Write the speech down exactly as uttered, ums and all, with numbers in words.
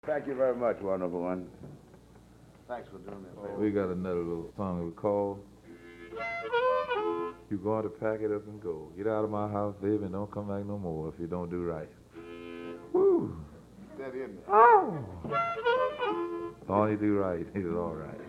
Thank you very much, wonderful one. Thanks for doing this. Oh, we got another little song we call "You're Going to Pack It Up and Go." Get out of my house, baby, and don't come back no more if you don't do right. Woo! That in there. Oh! All you do right is all right.